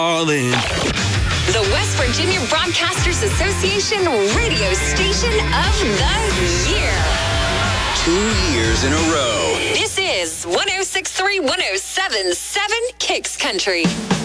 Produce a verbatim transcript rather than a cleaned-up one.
all in. The West Virginia Broadcasters Association radio station of the year. Two years in a row. This is one oh six point three, one oh seven point seven Kicks Country.